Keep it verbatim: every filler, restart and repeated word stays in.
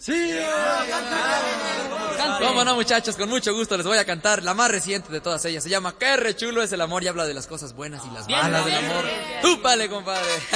Sí. Cómo no, muchachos, con mucho gusto les voy a cantar la más reciente de todas ellas. Se llama Qué re chulo es el amor y habla de las cosas buenas y las malas del amor. ¡Túpale, compadre!